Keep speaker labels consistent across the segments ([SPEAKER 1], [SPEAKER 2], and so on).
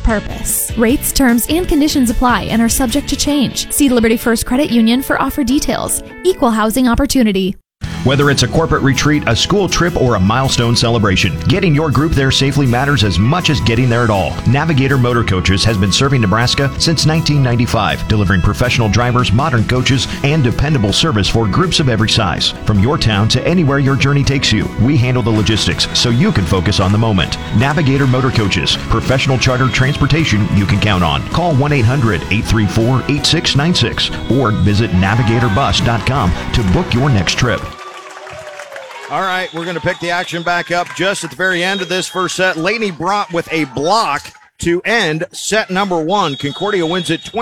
[SPEAKER 1] purpose. Rates, terms, and conditions apply and are subject to change. See Liberty First Credit Union for offer details. Equal housing opportunity.
[SPEAKER 2] Whether it's a corporate retreat, a school trip, or a milestone celebration, getting your group there safely matters as much as getting there at all. Navigator Motor Coaches has been serving Nebraska since 1995, delivering professional drivers, modern coaches, and dependable service for groups of every size. From your town to anywhere your journey takes you, we handle the logistics so you can focus on the moment. Navigator Motor Coaches, professional charter transportation you can count on. Call 1-800-834-8696 or visit navigatorbus.com to book your next trip.
[SPEAKER 3] All right, we're going to pick the action back up just at the very end of this first set. Laney Brott with a block to end set number one. Concordia wins it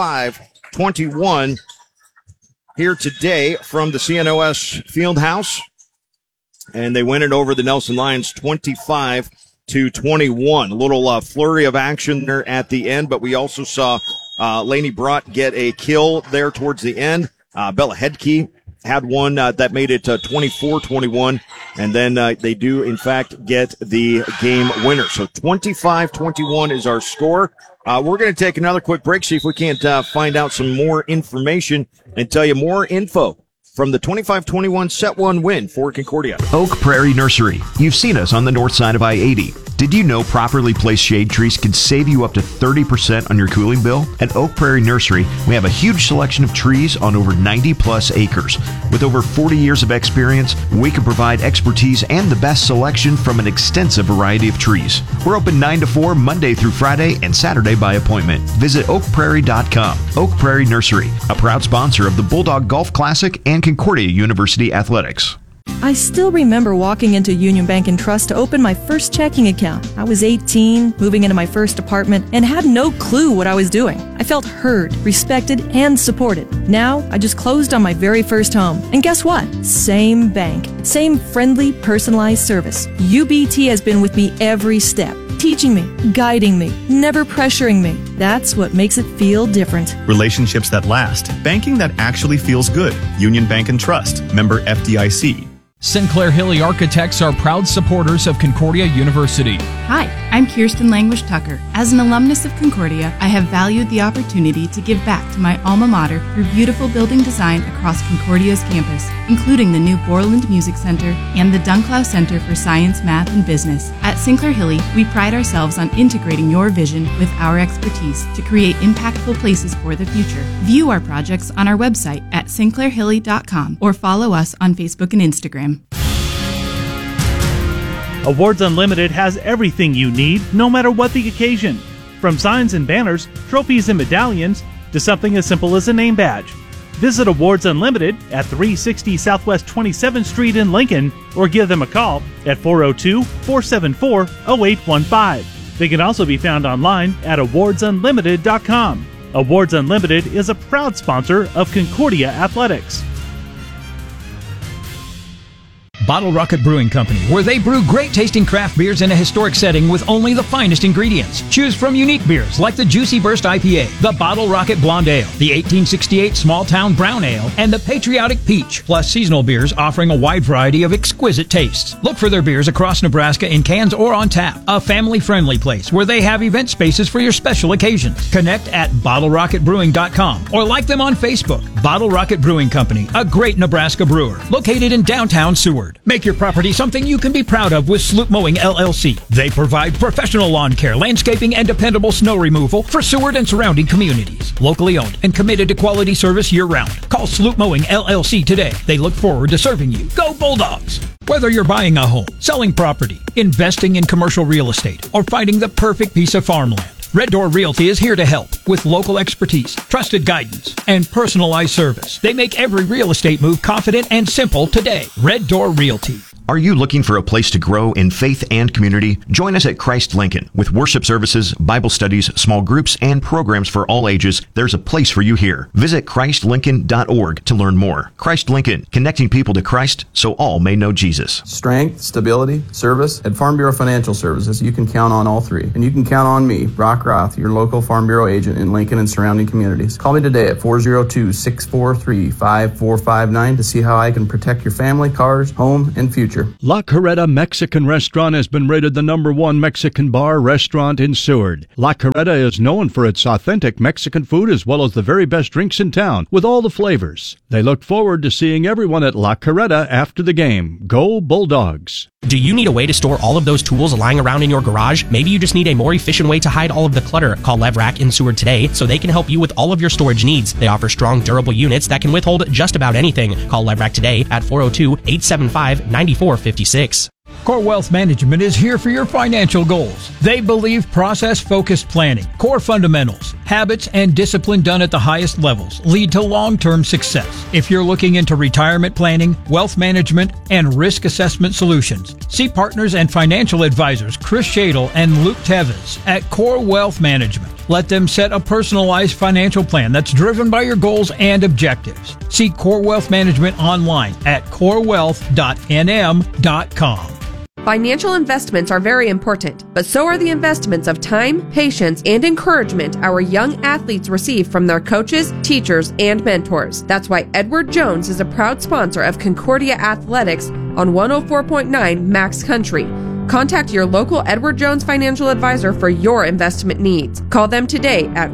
[SPEAKER 3] 25-21 here today from the CNOS Fieldhouse. And they win it over the Nelson Lions 25-21. A little flurry of action there at the end, but we also saw Laney Brott get a kill there towards the end. Bella Hedke had one that made it 24-21, and then they do, in fact, get the game winner. So 25-21 is our score. We're going to take another quick break, see if we can't find out some more information and tell you more info from the 25-21 set one win for Concordia.
[SPEAKER 2] Oak Prairie Nursery. You've seen us on the north side of I-80. Did you know properly placed shade trees can save you up to 30% on your cooling bill? At Oak Prairie Nursery, we have a huge selection of trees on over 90-plus acres. With over 40 years of experience, we can provide expertise and the best selection from an extensive variety of trees. We're open 9 to 4 Monday through Friday and Saturday by appointment. Visit oakprairie.com. Oak Prairie Nursery, a proud sponsor of the Bulldog Golf Classic and Concordia University Athletics.
[SPEAKER 4] I still remember walking into Union Bank and Trust to open my first checking account. I was 18, moving into my first apartment, and had no clue what I was doing. I felt heard, respected, and supported. Now, I just closed on my very first home. And guess what? Same bank. Same friendly, personalized service. UBT has been with me every step, teaching me, guiding me, never pressuring me. That's what makes it feel different.
[SPEAKER 5] Relationships that last. Banking that actually feels good. Union Bank and Trust. Member FDIC.
[SPEAKER 6] Sinclair Hilly Architects are proud supporters of Concordia University.
[SPEAKER 7] Hi, I'm Kirsten Languish Tucker. As an alumnus of Concordia, I have valued the opportunity to give back to my alma mater through beautiful building design across Concordia's campus, including the new Borland Music Center and the Dunklau Center for Science, Math, and Business. At Sinclair Hilly, we pride ourselves on integrating your vision with our expertise to create impactful places for the future. View our projects on our website at sinclairhilly.com or follow us on Facebook and Instagram.
[SPEAKER 8] Awards Unlimited has everything you need, no matter what the occasion. From signs and banners, trophies and medallions, to something as simple as a name badge. Visit Awards Unlimited at 360 Southwest 27th Street in Lincoln, or give them a call at 402-474-0815. They can also be found online at awardsunlimited.com. Awards Unlimited is a proud sponsor of Concordia Athletics.
[SPEAKER 6] Bottle Rocket Brewing Company, where they brew great-tasting craft beers in a historic setting with only the finest ingredients. Choose from unique beers like the Juicy Burst IPA, the Bottle Rocket Blonde Ale, the 1868 Small Town Brown Ale, and the Patriotic Peach, plus seasonal beers offering a wide variety of exquisite tastes. Look for their beers across Nebraska in cans or on tap. A family-friendly place where they have event spaces for your special occasions. Connect at BottleRocketBrewing.com or like them on Facebook. Bottle Rocket Brewing Company, a great Nebraska brewer, located in downtown Seward. Make your property something you can be proud of with Sloop Mowing LLC. They provide professional lawn care, landscaping, and dependable snow removal for Seward and surrounding communities. Locally owned and committed to quality service year-round. Call Sloop Mowing LLC today. They look forward to serving you. Go Bulldogs! Whether you're buying a home, selling property, investing in commercial real estate, or finding the perfect piece of farmland, Red Door Realty is here to help with local expertise, trusted guidance, and personalized service. They make every real estate move confident and simple today. Red Door Realty.
[SPEAKER 2] Are you looking for a place to grow in faith and community? Join us at Christ Lincoln. With worship services, Bible studies, small groups, and programs for all ages, there's a place for you here. Visit ChristLincoln.org to learn more. Christ Lincoln, connecting people to Christ so all may know Jesus.
[SPEAKER 9] Strength, stability, service. At Farm Bureau Financial Services, you can count on all three. And you can count on me, Brock Roth, your local Farm Bureau agent in Lincoln and surrounding communities. Call me today at 402-643-5459 to see how I can protect your family, cars, home, and future. future.
[SPEAKER 10] La Carreta Mexican Restaurant has been rated the #1 Mexican bar restaurant in Seward. La Carreta is known for its authentic Mexican food as well as the very best drinks in town with all the flavors. They look forward to seeing everyone at La Carreta after the game. Go Bulldogs!
[SPEAKER 11] Do you need a way to store all of those tools lying around in your garage? Maybe you just need a more efficient way to hide all of the clutter. Call Levrack in Seward today so they can help you with all of your storage needs. They offer strong, durable units that can withhold just about anything. Call Levrack today at 402-875-9456.
[SPEAKER 6] Core Wealth Management is here for your financial goals. They believe process-focused planning, core fundamentals, habits, and discipline done at the highest levels lead to long-term success. If you're looking into retirement planning, wealth management, and risk assessment solutions, see partners and financial advisors Chris Shadle and Luke Tevez at Core Wealth Management. Let them set a personalized financial plan that's driven by your goals and objectives. See Core Wealth Management online at corewealth.nm.com.
[SPEAKER 12] Financial investments are very important, but so are the investments of time, patience, and encouragement our young athletes receive from their coaches, teachers, and mentors. That's why Edward Jones is a proud sponsor of Concordia Athletics on 104.9 Max Country. Contact your local Edward Jones financial advisor for your investment needs. Call them today at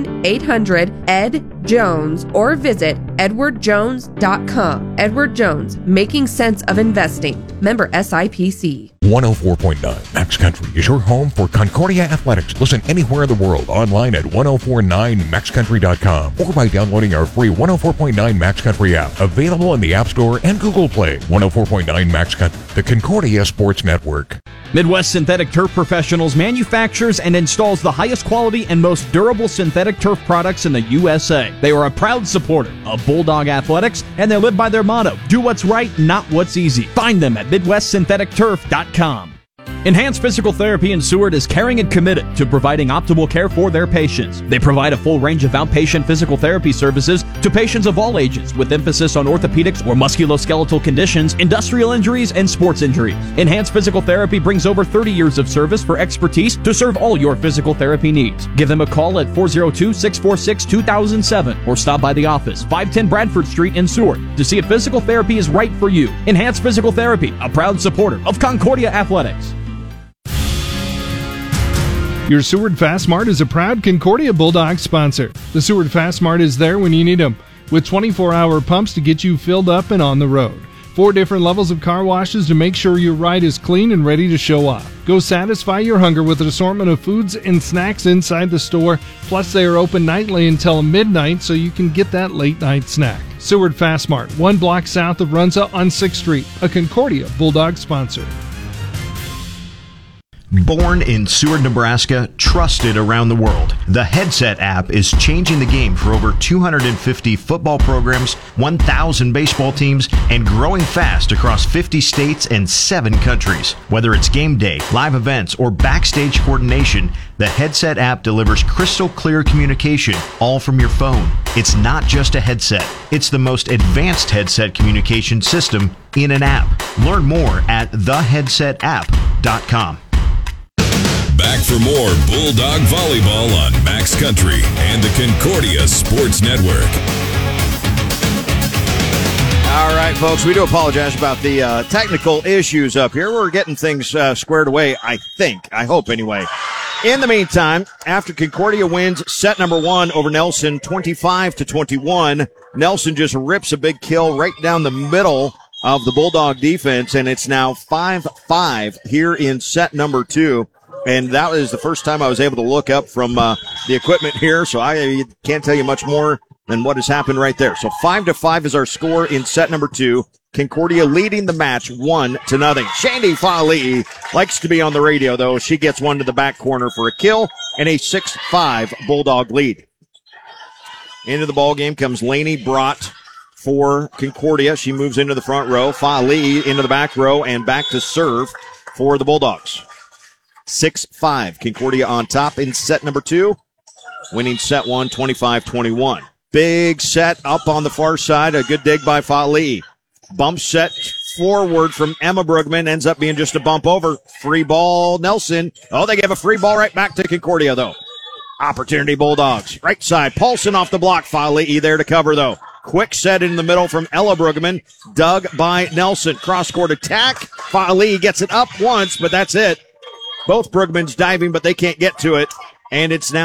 [SPEAKER 12] 1-800-ED-JONES or visit edwardjones.com. Edward Jones, making sense of investing. Member SIPC.
[SPEAKER 13] 104.9 Max Country is your home for Concordia Athletics. Listen anywhere in the world online at 1049maxcountry.com or by downloading our free 104.9 Max Country app, available in the App Store and Google Play. 104.9 Max Country, the Concordia Sports Network.
[SPEAKER 14] Midwest Synthetic Turf Professionals manufactures and installs the highest quality and most durable synthetic turf products in the USA. They are a proud supporter of Bulldog Athletics, and they live by their motto, do what's right, not what's easy. Find them at MidwestSyntheticTurf.com. Enhanced Physical Therapy in Seward is caring and committed to providing optimal care for their patients. They provide a full range of outpatient physical therapy services to patients of all ages, with emphasis on orthopedics or musculoskeletal conditions, industrial injuries, and sports injuries. Enhanced Physical Therapy brings over 30 years of service for expertise to serve all your physical therapy needs. Give them a call at 402-646-2007 or stop by the office, 510 Bradford Street in Seward, to see if physical therapy is right for you. Enhanced Physical Therapy, a proud supporter of Concordia Athletics.
[SPEAKER 15] Your Seward Fast Mart is a proud Concordia Bulldog sponsor. The Seward Fast Mart is there when you need them, with 24-hour pumps to get you filled up and on the road. 4 different levels of car washes to make sure your ride is clean and ready to show off. Go satisfy your hunger with an assortment of foods and snacks inside the store. Plus, they are open nightly until midnight, so you can get that late-night snack. Seward Fast Mart, 1 block south of Runza on 6th Street, a Concordia Bulldog sponsor.
[SPEAKER 2] Born in Seward, Nebraska, trusted around the world, the Headset app is changing the game for over 250 football programs, 1,000 baseball teams, and growing fast across 50 states and 7 countries. Whether it's game day, live events, or backstage coordination, the Headset app delivers crystal clear communication, all from your phone. It's not just a headset. It's the most advanced headset communication system in an app. Learn more at theheadsetapp.com.
[SPEAKER 16] Back for more Bulldog Volleyball on Max Country and the Concordia Sports Network.
[SPEAKER 3] All right, folks, we do apologize about the technical issues up here. We're getting things squared away, I think. I hope, anyway. In the meantime, after Concordia wins set number 1 over Nelson 25-21, Nelson just rips a big kill right down the middle of the Bulldog defense, and it's now 5-5 here in set number 2. And that was the first time I was able to look up from the equipment here, so I can't tell you much more than what has happened right there. So 5-5 is our score in set number 2. Concordia leading the match 1-0. Shandy Fali likes to be on the radio, though. She gets one to the back corner for a kill and a 6-5 Bulldog lead. Into the ball game comes Lainey Brott for Concordia. She moves into the front row. Fali into the back row and back to serve for the Bulldogs. 6-5. Concordia on top in set number 2, winning set 1, 25-21. Big set up on the far side. A good dig by Fali. Bump set forward from Emma Brugman. Ends up being just a bump over. Free ball, Nelson. Oh, they gave a free ball right back to Concordia, though. Opportunity Bulldogs. Right side. Paulson off the block. Fali there to cover, though. Quick set in the middle from Ella Brugman. Dug by Nelson. Cross-court attack. Ali gets it up once, but that's it. Both Brugmans diving, but they can't get to it. And it's now